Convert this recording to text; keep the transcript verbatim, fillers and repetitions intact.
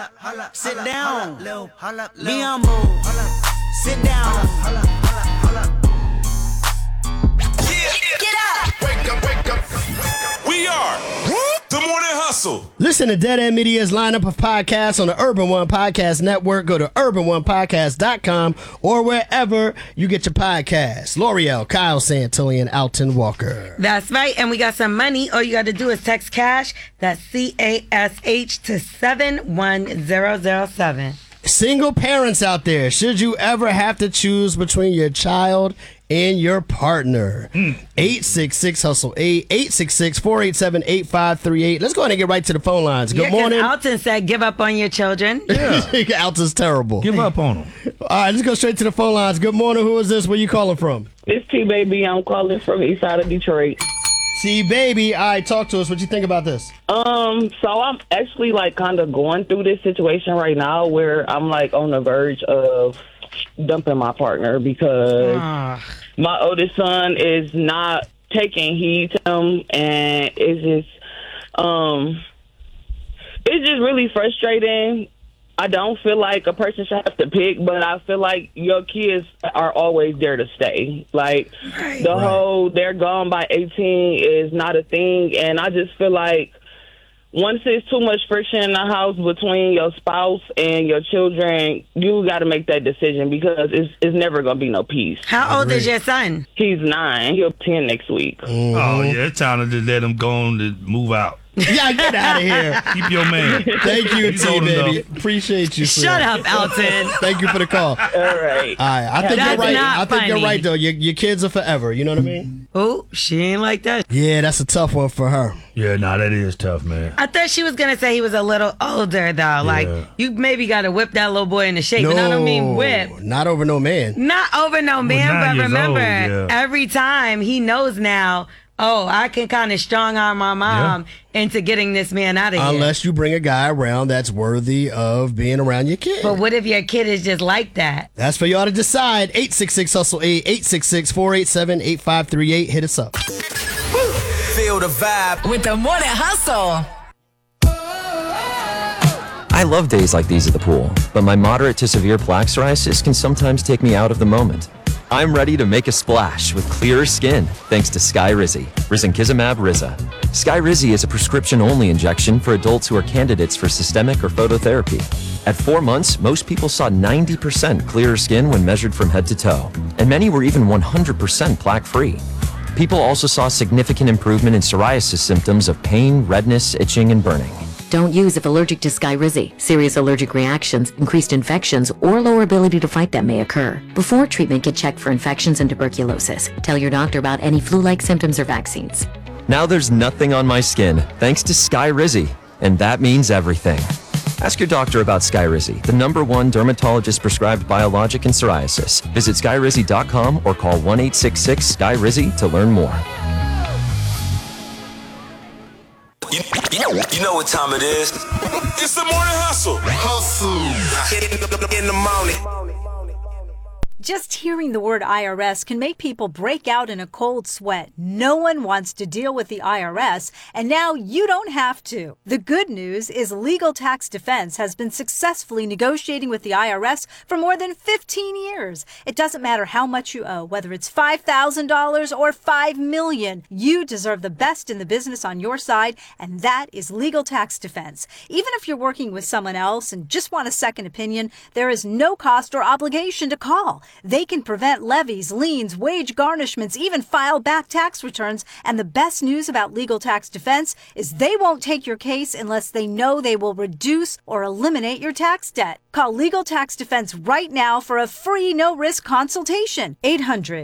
Sit down. Be humble. Sit down. Get up. Wake up, wake up. We are The Morning Hustle. Listen to Dead End Media's lineup of podcasts on the Urban One Podcast Network. Go to urban one podcast dot com or wherever you get your podcasts. L'Oreal, Kyle Santillan, Alton Walker. That's right. And we got some money. All you got to do is text CASH. That's C A S H to seven one zero zero seven. Single parents out there, should you ever have to choose between your child and your partner? Mm. eight six six hustle eight, eight six six, four eight seven, eight five three eight. Let's go ahead and get right to the phone lines. Good yeah, morning. Alton said give up on your children. Yeah. Alton's terrible. Give up on them. All right, let's go straight to the phone lines. Good morning. Who is this? Where you calling from? It's T-Baby. I'm calling from east side of Detroit. T-Baby, all right, talk to us. What you think about this? Um, so I'm actually, like, kind of going through this situation right now where I'm, like, on the verge of dumping my partner because uh. my oldest son is not taking heed to him, and it's just, um, it's just really frustrating. I don't feel like a person should have to pick, but I feel like your kids are always there to stay. Like, right, the right. whole they're gone by eighteen is not a thing, and I just feel like once there's too much friction in the house between your spouse and your children, you got to make that decision because it's it's never going to be no peace. How old is your son? He's nine. He'll be ten next week. Mm-hmm. Oh, yeah, it's time to just let him go on to move out. Yeah, get out of here. Keep your man. Thank you, T-Baby. Appreciate you. Shut up, Alton. Thank you for the call. All right. All right. I think that's you're right. I think funny. you're right, though. Your, your kids are forever. You know what I mean? Oh, she ain't like that. Yeah, that's a tough one for her. Yeah, nah, that is tough, man. I thought she was going to say he was a little older, though. Yeah. Like, you maybe got to whip that little boy into shape. No, and I don't mean whip. Not over no man. Not over no man, well, but remember, old, yeah. every time he knows now, oh, I can kind of strong arm my mom yeah. into getting this man out of here. Unless you bring a guy around that's worthy of being around your kid. But what if your kid is just like that? That's for y'all to decide. eight six six hustle eight, eight six six, four eight seven, eight five three eight. Hit us up. Feel the vibe with the Morning Hustle. I love days like these at the pool, but my moderate to severe plaque psoriasis can sometimes take me out of the moment. I'm ready to make a splash with clearer skin thanks to Skyrizi, risankizumab Riza. Skyrizi is a prescription-only injection for adults who are candidates for systemic or phototherapy. At four months, most people saw ninety percent clearer skin when measured from head to toe, and many were even one hundred percent plaque-free. People also saw significant improvement in psoriasis symptoms of pain, redness, itching, and burning. Don't use if allergic to Skyrizi. Serious allergic reactions, increased infections, or lower ability to fight them may occur. Before treatment, get checked for infections and tuberculosis. Tell your doctor about any flu-like symptoms or vaccines. Now there's nothing on my skin, thanks to Skyrizi, and that means everything. Ask your doctor about Skyrizi, the number one dermatologist-prescribed biologic in psoriasis. Visit skyrizi dot com or call one eight six six, S K Y R I Z Y to learn more. You, you, you know what time it is. It's the Morning Hustle. Hustle. In, in the morning. Just hearing the word I R S can make people break out in a cold sweat. No one wants to deal with the I R S, and now you don't have to. The good news is Legal Tax Defense has been successfully negotiating with the I R S for more than fifteen years. It doesn't matter how much you owe, whether it's five thousand dollars or five million dollars. You deserve the best in the business on your side, and that is Legal Tax Defense. Even if you're working with someone else and just want a second opinion, there is no cost or obligation to call. They can prevent levies, liens, wage garnishments, even file back tax returns. And the best news about Legal Tax Defense is they won't take your case unless they know they will reduce or eliminate your tax debt. Call Legal Tax Defense right now for a free no-risk consultation. eight hundred